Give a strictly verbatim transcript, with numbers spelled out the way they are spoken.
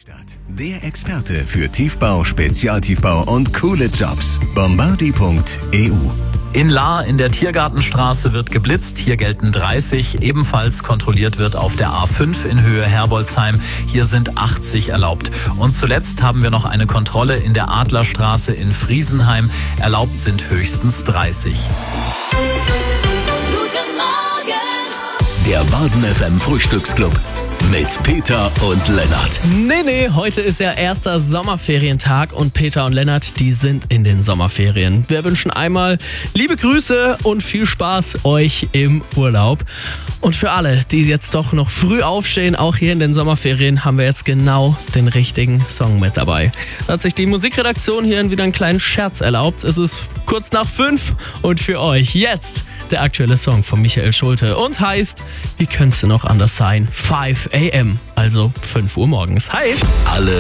Stadt. Der Experte für Tiefbau, Spezialtiefbau und coole Jobs. bombardi punkt e u. In Lahr in der Tiergartenstraße wird geblitzt. Hier gelten dreißig. Ebenfalls kontrolliert wird auf der A fünf in Höhe Herbolzheim. Hier sind achtzig erlaubt. Und zuletzt haben wir noch eine Kontrolle in der Adlerstraße in Friesenheim. Erlaubt sind höchstens dreißig. Guten Morgen! Der Baden F M Frühstücksclub mit Peter und Lennart. Nee, nee, heute ist ja erster Sommerferientag und Peter und Lennart, die sind in den Sommerferien. Wir wünschen einmal liebe Grüße und viel Spaß euch im Urlaub. Und für alle, die jetzt doch noch früh aufstehen, auch hier in den Sommerferien, haben wir jetzt genau den richtigen Song mit dabei. Da hat sich die Musikredaktion hier wieder einen kleinen Scherz erlaubt. Es ist kurz nach fünf und für euch jetzt der aktuelle Song von Michael Schulte und heißt, wie könnte es noch anders sein? fünf a m, also fünf Uhr morgens. Hi! Alle